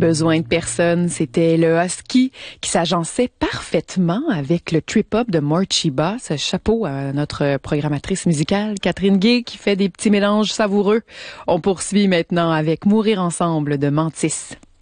Besoin de personne, c'était le husky qui s'agençait parfaitement avec le trip-hop de Morchiba. Ce chapeau à notre programmatrice musicale, Catherine Gay, qui fait des petits mélanges savoureux. On poursuit maintenant avec Mourir ensemble de Mantis.